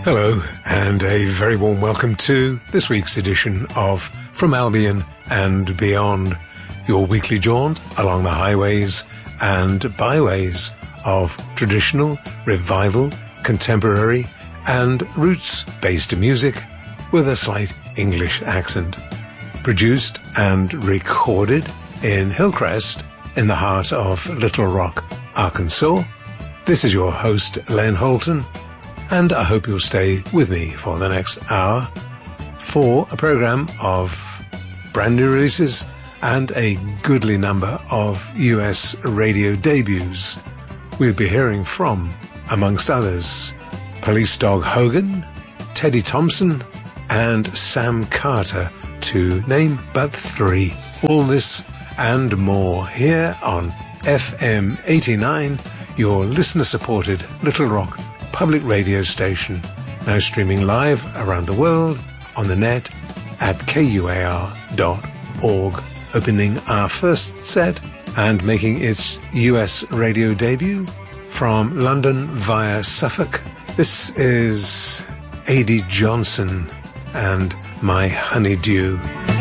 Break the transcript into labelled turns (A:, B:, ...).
A: Hello, and a very warm welcome to this week's edition of From Albion and Beyond, your weekly jaunt along the highways and byways of traditional, revival, contemporary, and roots-based music with a slight English accent. Produced and recorded in Hillcrest, in the heart of Little Rock, Arkansas. This is your host, Len Holton, and I hope you'll stay with me for the next hour for a program of brand new releases and a goodly number of US radio debuts. We'll be hearing from, amongst others, Police Dog Hogan, Teddy Thompson, and Sam Carter, to name but three. All this and more here on FM 89, your listener-supported Little Rock public radio station, now streaming live around the world on the net at kuar.org. Opening our first set and making its US radio debut from London via Suffolk, this is A.D. Johnson and My Honeydew.